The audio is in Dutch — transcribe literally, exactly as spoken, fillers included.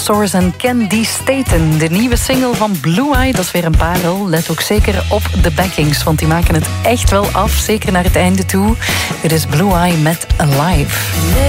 Source en Candy Staten. De nieuwe single van Blue Eye, dat is weer een parel. Let ook zeker op de backings, want die maken het echt wel af. Zeker naar het einde toe. Dit is Blue Eye met Alive.